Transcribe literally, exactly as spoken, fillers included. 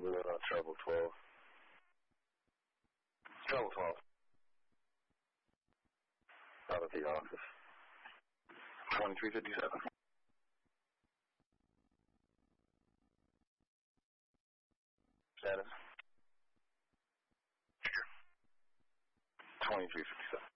Uh, treble twelve. Treble twelve. Out of the office. twenty-three fifty-seven. Status. twenty-three fifty-seven.